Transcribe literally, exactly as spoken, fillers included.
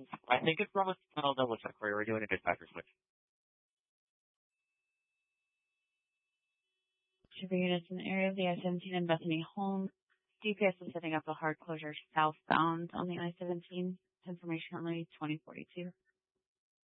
I think it's Ramos. I'll double check for you. We're doing a dispatcher switch. Shipping units in the area of the I seventeen and Bethany Home. D P S is setting up a hard closure southbound on the I seventeen. Information only twenty forty-two.